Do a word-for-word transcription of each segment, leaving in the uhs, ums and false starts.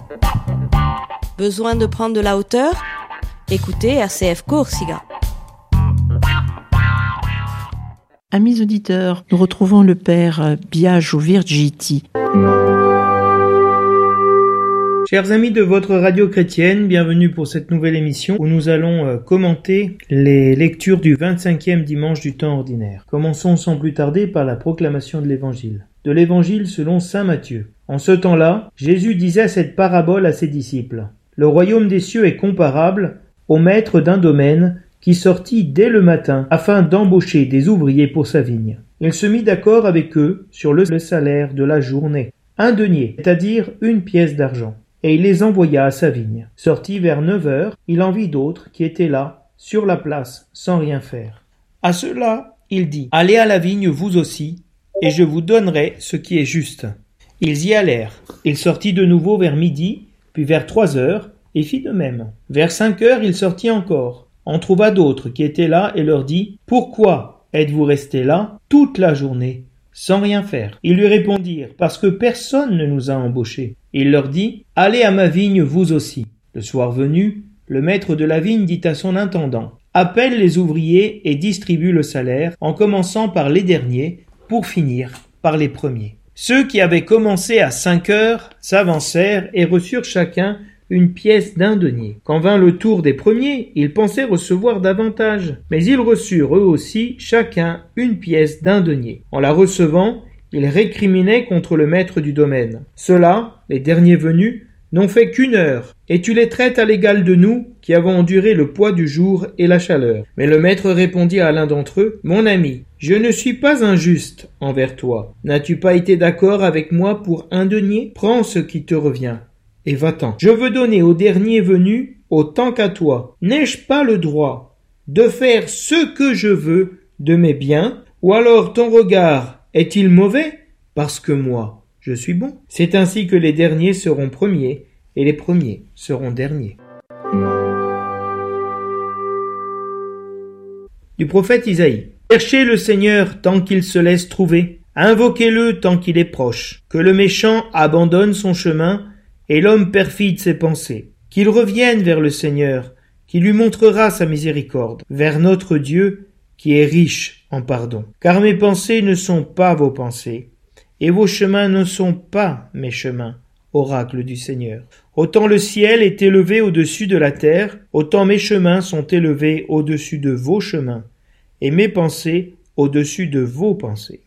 Besoin de prendre de la hauteur? Écoutez R C F Corsica. Amis auditeurs, nous retrouvons le père Biagio Virgiti. Chers amis de votre radio chrétienne, bienvenue pour cette nouvelle émission où nous allons euh, commenter les lectures du vingt-cinquième dimanche du temps ordinaire. Commençons sans plus tarder par la proclamation de l'évangile. De l'évangile selon saint Matthieu. En ce temps-là, Jésus disait cette parabole à ses disciples. Le royaume des cieux est comparable au maître d'un domaine qui sortit dès le matin afin d'embaucher des ouvriers pour sa vigne. Il se mit d'accord avec eux sur le salaire de la journée, un denier, c'est-à-dire une pièce d'argent. Et il les envoya à sa vigne. Sorti vers neuf heures, il en vit d'autres qui étaient là, sur la place, sans rien faire. À ceux-là, il dit, « Allez à la vigne vous aussi, et je vous donnerai ce qui est juste. » Ils y allèrent. Il sortit de nouveau vers midi, puis vers trois heures, et fit de même. Vers cinq heures, il sortit encore. En trouva d'autres qui étaient là, et leur dit, « Pourquoi êtes-vous restés là toute la journée, sans rien faire ?» Ils lui répondirent, « Parce que personne ne nous a embauchés. » Il leur dit, « Allez à ma vigne vous aussi. » Le soir venu, le maître de la vigne dit à son intendant, « Appelle les ouvriers et distribue le salaire, en commençant par les derniers, pour finir par les premiers. » Ceux qui avaient commencé à cinq heures s'avancèrent et reçurent chacun une pièce d'un denier. Quand vint le tour des premiers, ils pensaient recevoir davantage, mais ils reçurent eux aussi chacun une pièce d'un denier. En la recevant, ils récriminaient contre le maître du domaine. Ceux-là, les derniers venus, n'ont fait qu'une heure, et tu les traites à l'égal de nous, qui avons enduré le poids du jour et la chaleur. Mais le maître répondit à l'un d'entre eux, « Mon ami, je ne suis pas injuste envers toi. N'as-tu pas été d'accord avec moi pour un denier? Prends ce qui te revient, et va-t'en. Je veux donner au dernier venu autant qu'à toi. N'ai-je pas le droit de faire ce que je veux de mes biens? Ou alors ton regard est-il mauvais? Parce que moi, je suis bon. C'est ainsi que les derniers seront premiers, et les premiers seront derniers. » Du prophète Isaïe. Cherchez le Seigneur tant qu'il se laisse trouver. Invoquez-le tant qu'il est proche. Que le méchant abandonne son chemin, et l'homme perfide ses pensées. Qu'il revienne vers le Seigneur, qui lui montrera sa miséricorde, vers notre Dieu, qui est riche en pardon. Car mes pensées ne sont pas vos pensées, et vos chemins ne sont pas mes chemins, oracle du Seigneur. Autant le ciel est élevé au-dessus de la terre, autant mes chemins sont élevés au-dessus de vos chemins, et mes pensées au-dessus de vos pensées.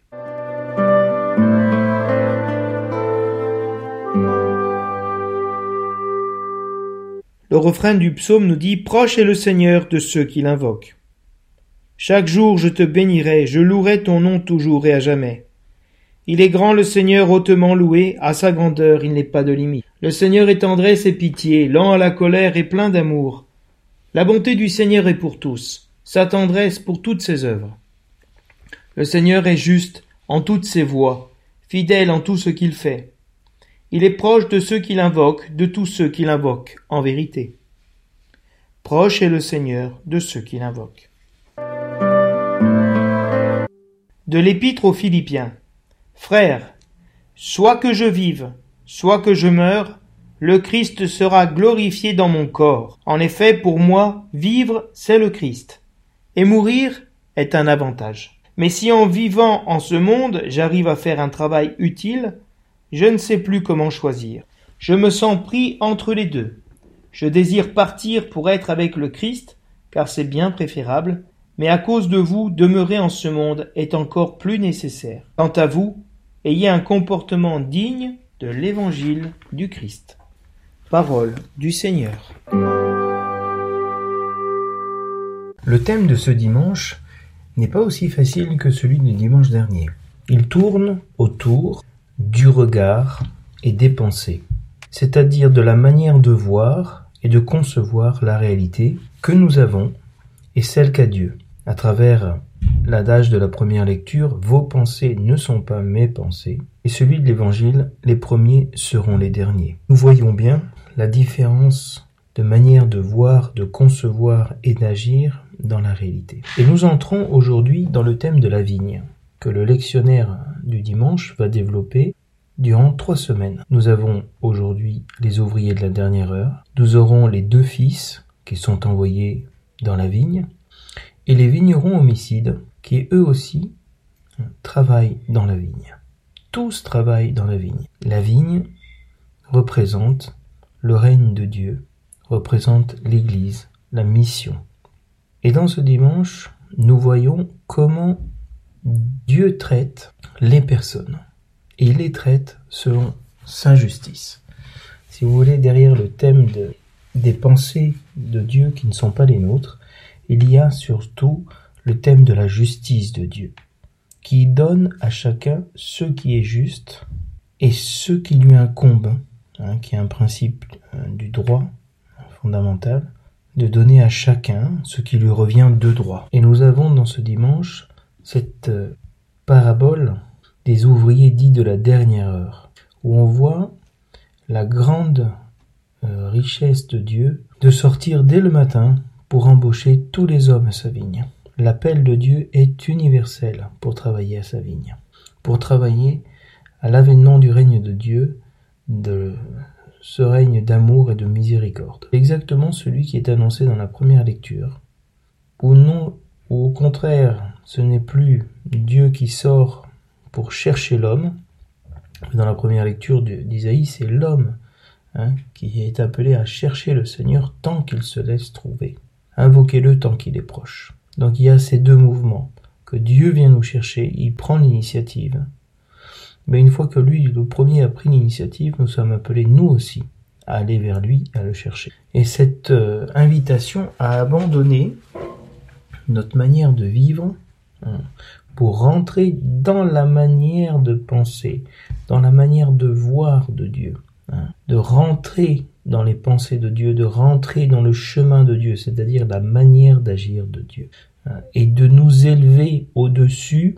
Le refrain du psaume nous dit « Proche est le Seigneur de ceux qui l'invoquent. Chaque jour je te bénirai, je louerai ton nom toujours et à jamais. Il est grand le Seigneur hautement loué, à sa grandeur il n'est pas de limite. Le Seigneur est tendresse et pitié, lent à la colère et plein d'amour. La bonté du Seigneur est pour tous, sa tendresse pour toutes ses œuvres. Le Seigneur est juste en toutes ses voies, fidèle en tout ce qu'il fait. Il est proche de ceux qui l'invoquent, de tous ceux qui l'invoquent, en vérité. Proche est le Seigneur de ceux qui l'invoquent. De l'Épître aux Philippiens. Frères, soit que je vive, soit que je meure, le Christ sera glorifié dans mon corps. En effet, pour moi, vivre, c'est le Christ, et mourir est un avantage. Mais si en vivant en ce monde, j'arrive à faire un travail utile, je ne sais plus comment choisir. Je me sens pris entre les deux. Je désire partir pour être avec le Christ, car c'est bien préférable, mais à cause de vous, demeurer en ce monde est encore plus nécessaire. Quant à vous, ayez un comportement digne de l'évangile du Christ. Parole du Seigneur. Le thème de ce dimanche n'est pas aussi facile que celui du dimanche dernier. Il tourne autour du regard et des pensées, c'est-à-dire de la manière de voir et de concevoir la réalité que nous avons et celle qu'a Dieu. À travers l'adage de la première lecture, « Vos pensées ne sont pas mes pensées » et celui de l'Évangile, « Les premiers seront les derniers ». Nous voyons bien la différence de manière de voir, de concevoir et d'agir dans la réalité. Et nous entrons aujourd'hui dans le thème de la vigne, que le lectionnaire du dimanche va développer durant trois semaines. Nous avons aujourd'hui les ouvriers de la dernière heure, nous aurons les deux fils qui sont envoyés dans la vigne, et les vignerons homicides qui eux aussi travaillent dans la vigne. Tous travaillent dans la vigne. La vigne représente le règne de Dieu, représente l'Église, la mission. Et dans ce dimanche, nous voyons comment Dieu traite les personnes. Et il les traite selon sa justice. Si vous voulez, derrière le thème de, des pensées de Dieu qui ne sont pas les nôtres, il y a surtout le thème de la justice de Dieu, qui donne à chacun ce qui est juste et ce qui lui incombe, hein, qui est un principe euh, du droit fondamental, de donner à chacun ce qui lui revient de droit. Et nous avons dans ce dimanche cette euh, parabole des ouvriers dits de la dernière heure, où on voit la grande euh, richesse de Dieu de sortir dès le matin pour embaucher tous les hommes à sa vigne. L'appel de Dieu est universel pour travailler à sa vigne, pour travailler à l'avènement du règne de Dieu, de ce règne d'amour et de miséricorde. Exactement celui qui est annoncé dans la première lecture, ou non, ou au contraire, ce n'est plus Dieu qui sort pour chercher l'homme. Dans la première lecture d'Isaïe, c'est l'homme hein, qui est appelé à chercher le Seigneur tant qu'il se laisse trouver. Invoquez-le tant qu'il est proche. Donc il y a ces deux mouvements, que Dieu vient nous chercher, il prend l'initiative. Mais une fois que lui, le premier, a pris l'initiative, nous sommes appelés, nous aussi, à aller vers lui, à le chercher. Et cette euh, invitation à abandonner notre manière de vivre hein, pour rentrer dans la manière de penser, dans la manière de voir de Dieu, hein, de rentrer dans les pensées de Dieu, de rentrer dans le chemin de Dieu, c'est-à-dire la manière d'agir de Dieu, hein, et de nous élever au-dessus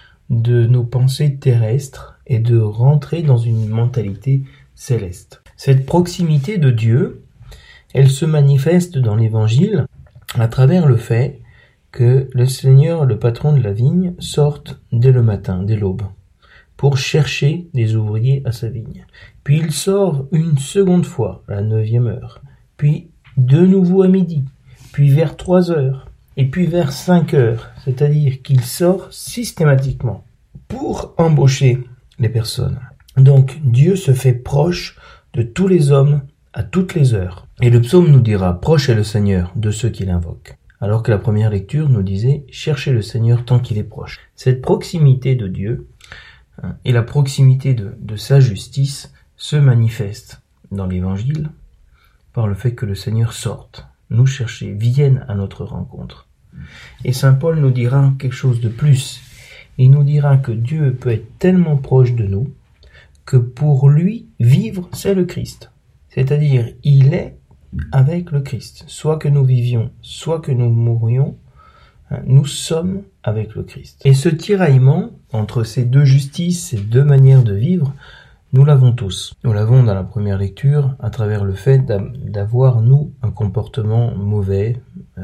de nos pensées terrestres et de rentrer dans une mentalité céleste. Cette proximité de Dieu, elle se manifeste dans l'Évangile à travers le fait que le Seigneur, le patron de la vigne, sorte dès le matin, dès l'aube, pour chercher des ouvriers à sa vigne. Puis il sort une seconde fois, à la neuvième heure, puis de nouveau à midi, puis vers trois heures, et puis vers cinq heures, c'est-à-dire qu'il sort systématiquement pour embaucher les personnes. Donc Dieu se fait proche de tous les hommes à toutes les heures. Et le psaume nous dira, proche est le Seigneur de ceux qui l'invoquent. Alors que la première lecture nous disait, cherchez le Seigneur tant qu'il est proche. Cette proximité de Dieu hein, et la proximité de, de sa justice se manifeste dans l'Évangile par le fait que le Seigneur sorte, nous chercher, vienne à notre rencontre. Et saint Paul nous dira quelque chose de plus. Il nous dira que Dieu peut être tellement proche de nous que pour lui, vivre, c'est le Christ. C'est-à-dire, il est avec le Christ. Soit que nous vivions, soit que nous mourions, nous sommes avec le Christ. Et ce tiraillement entre ces deux justices, ces deux manières de vivre, nous l'avons tous. Nous l'avons dans la première lecture à travers le fait d'avoir, nous, un comportement mauvais, euh,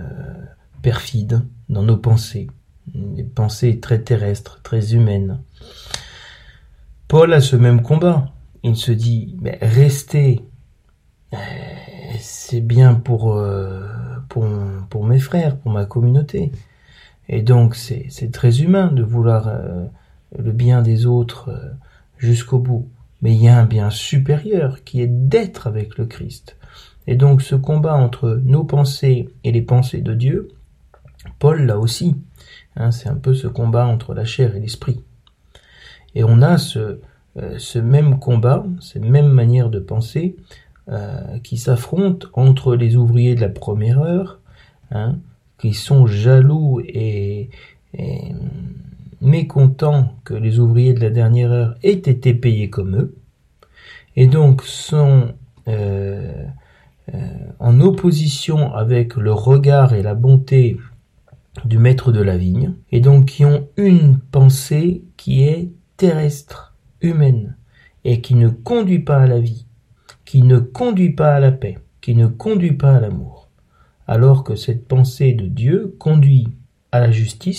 perfide dans nos pensées. Des pensées très terrestres, très humaines. Paul a ce même combat. Il se dit, mais restez, c'est bien pour, euh, pour, pour mes frères, pour ma communauté. Et donc c'est, c'est très humain de vouloir euh, le bien des autres euh, jusqu'au bout. Mais il y a un bien supérieur qui est d'être avec le Christ. Et donc ce combat entre nos pensées et les pensées de Dieu, Paul l'a aussi. Hein, c'est un peu ce combat entre la chair et l'esprit. Et on a ce, euh, ce même combat, cette même manière de penser euh, qui s'affrontent entre les ouvriers de la première heure, hein, qui sont jaloux et, et mécontents que les ouvriers de la dernière heure aient été payés comme eux, et donc sont euh, euh, en opposition avec le regard et la bonté du maître de la vigne, et donc qui ont une pensée qui est terrestre, humaine, et qui ne conduit pas à la vie, qui ne conduit pas à la paix, qui ne conduit pas à l'amour, alors que cette pensée de Dieu conduit à la justice,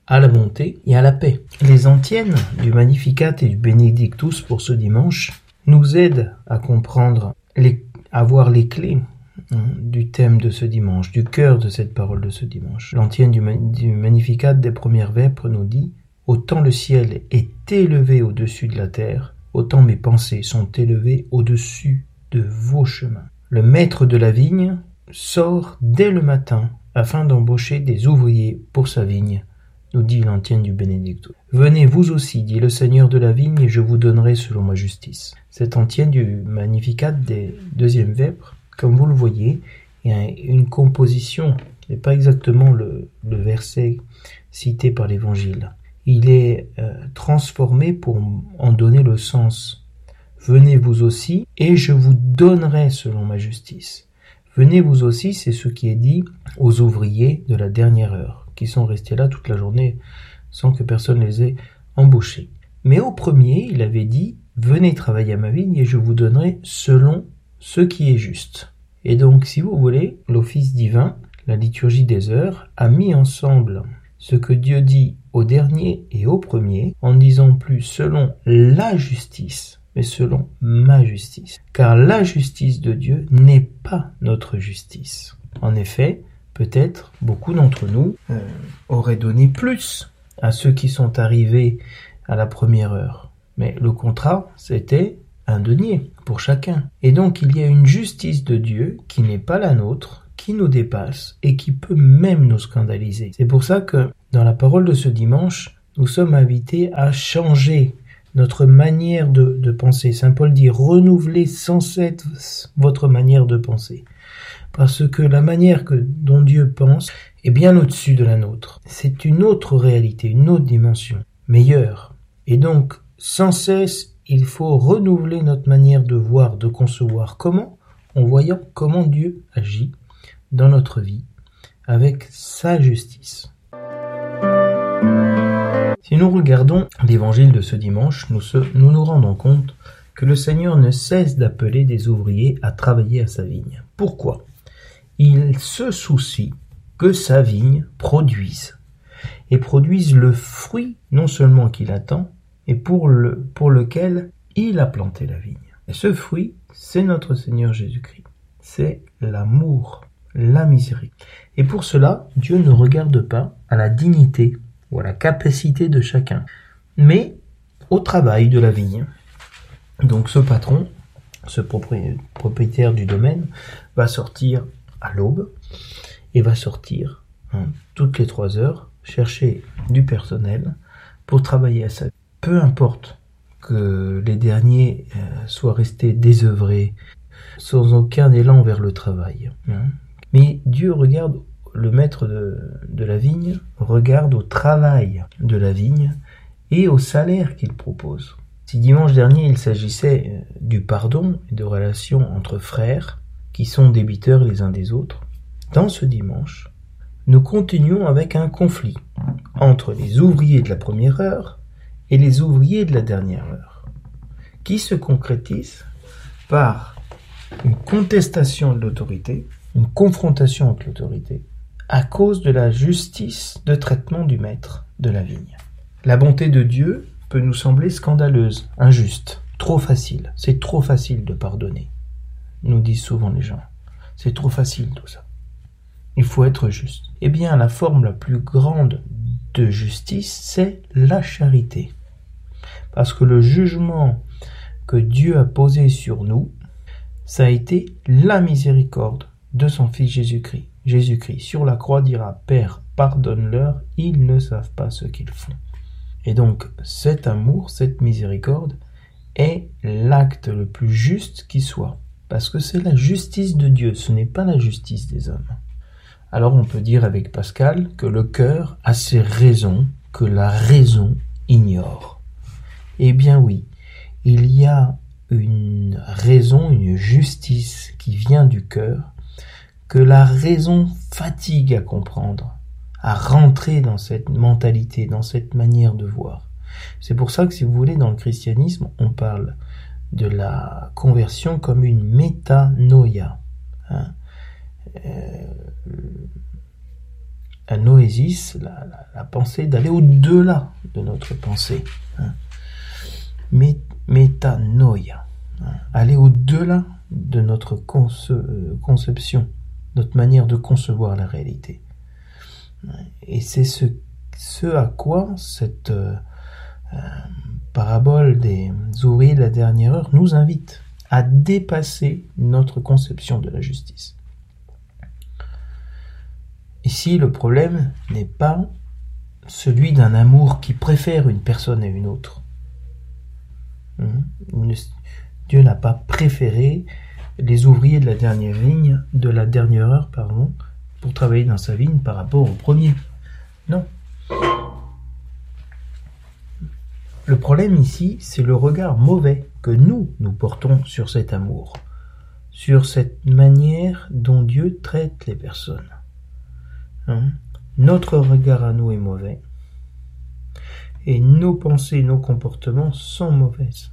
à la bonté et à la paix. Les antiennes du Magnificat et du Benedictus pour ce dimanche nous aident à comprendre, les, à voir les clés hein, du thème de ce dimanche, du cœur de cette parole de ce dimanche. L'antienne du, du Magnificat des premières vêpres nous dit « Autant le ciel est élevé au-dessus de la terre, autant mes pensées sont élevées au-dessus de vos chemins. » Le maître de la vigne sort dès le matin afin d'embaucher des ouvriers pour sa vigne, nous dit l'antienne du Benedictus. « Venez vous aussi, dit le Seigneur de la vigne, et je vous donnerai selon ma justice. » Cette antienne du Magnificat des deuxièmes vêpres, comme vous le voyez, est une composition, n'est pas exactement le, le verset cité par l'Évangile. Il est euh, transformé pour en donner le sens. « Venez vous aussi, et je vous donnerai selon ma justice. » Venez vous aussi, c'est ce qui est dit aux ouvriers de la dernière heure, qui sont restés là toute la journée sans que personne les ait embauchés. Mais au premier, il avait dit « Venez travailler à ma vigne et je vous donnerai selon ce qui est juste. » Et donc, si vous voulez, l'office divin, la liturgie des heures, a mis ensemble ce que Dieu dit au dernier et au premier, en ne disant plus selon la justice, mais selon ma justice. Car la justice de Dieu n'est pas notre justice. En effet, peut-être beaucoup d'entre nous euh, auraient donné plus à ceux qui sont arrivés à la première heure. Mais le contrat, c'était un denier pour chacun. Et donc il y a une justice de Dieu qui n'est pas la nôtre, qui nous dépasse et qui peut même nous scandaliser. C'est pour ça que dans la parole de ce dimanche, nous sommes invités à changer notre manière de, de penser. Saint Paul dit « Renouvelez sans cesse votre manière de penser ». Parce que la manière que, dont Dieu pense est bien au-dessus de la nôtre. C'est une autre réalité, une autre dimension, meilleure. Et donc, sans cesse, il faut renouveler notre manière de voir, de concevoir. Comment ? En voyant comment Dieu agit dans notre vie avec sa justice. Si nous regardons l'évangile de ce dimanche, nous, se, nous nous rendons compte que le Seigneur ne cesse d'appeler des ouvriers à travailler à sa vigne. Pourquoi ? Il se soucie que sa vigne produise, et produise le fruit non seulement qu'il attend, mais pour, le, pour lequel il a planté la vigne. Et ce fruit, c'est notre Seigneur Jésus-Christ. C'est l'amour, la miséricorde. Et pour cela, Dieu ne regarde pas à la dignité ou à la capacité de chacun, mais au travail de la vigne. Donc ce patron, ce propriétaire du domaine, va sortir à l'aube et va sortir hein, toutes les trois heures chercher du personnel pour travailler à ça. Peu importe que les derniers euh, soient restés désœuvrés, sans aucun élan vers le travail. Hein. Mais Dieu regarde, le maître de, de la vigne, regarde au travail de la vigne et au salaire qu'il propose. Si dimanche dernier il s'agissait du pardon et de relations entre frères qui sont débiteurs les uns des autres, dans ce dimanche, nous continuons avec un conflit entre les ouvriers de la première heure et les ouvriers de la dernière heure, qui se concrétise par une contestation de l'autorité, une confrontation avec l'autorité, à cause de la justice de traitement du maître de la vigne. La bonté de Dieu peut nous sembler scandaleuse, injuste, trop facile. C'est trop facile de pardonner, nous disent souvent les gens. C'est trop facile tout ça. Il faut être juste. Eh bien, la forme la plus grande de justice, c'est la charité. Parce que le jugement que Dieu a posé sur nous, ça a été la miséricorde de son Fils Jésus-Christ. Jésus-Christ, sur la croix, dira « Père, pardonne-leur, ils ne savent pas ce qu'ils font. » Et donc, cet amour, cette miséricorde, est l'acte le plus juste qui soit. Parce que c'est la justice de Dieu, ce n'est pas la justice des hommes. Alors on peut dire avec Pascal que le cœur a ses raisons que la raison ignore. Eh bien oui, il y a une raison, une justice qui vient du cœur, que la raison fatigue à comprendre, à rentrer dans cette mentalité, dans cette manière de voir. C'est pour ça que, si vous voulez, dans le christianisme, on parle de la conversion comme une métanoïa. Hein. Euh, un noésis, la, la, la pensée d'aller au-delà de notre pensée. Hein. Mé, métanoïa, hein. Aller au-delà de notre conce, conception, notre manière de concevoir la réalité. Et c'est ce, ce à quoi cette euh, euh, parabole des ouvriers de la dernière heure nous invite, à dépasser notre conception de la justice. Ici, le problème n'est pas celui d'un amour qui préfère une personne à une autre. Dieu n'a pas préféré les ouvriers de la dernière vigne, de la dernière heure, pardon, pour travailler dans sa vigne par rapport aux premiers. Non. Le problème ici, c'est le regard mauvais que nous, nous portons sur cet amour, sur cette manière dont Dieu traite les personnes. Hein? Notre regard à nous est mauvais, et nos pensées, nos comportements sont mauvaises.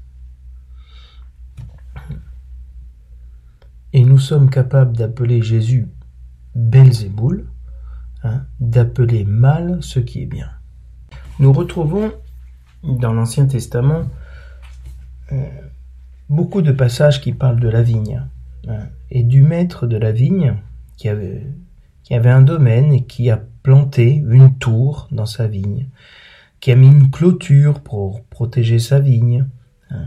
Et nous sommes capables d'appeler Jésus Belzéboul, hein, d'appeler mal ce qui est bien. Nous retrouvons dans l'Ancien Testament euh, beaucoup de passages qui parlent de la vigne, hein, et du maître de la vigne qui avait, qui avait un domaine et qui a planté une tour dans sa vigne, qui a mis une clôture pour protéger sa vigne. Hein.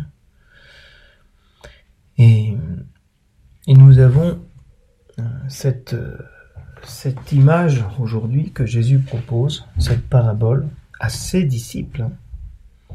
Et, et nous avons euh, cette, euh, cette image aujourd'hui que Jésus propose, cette parabole à ses disciples, hein,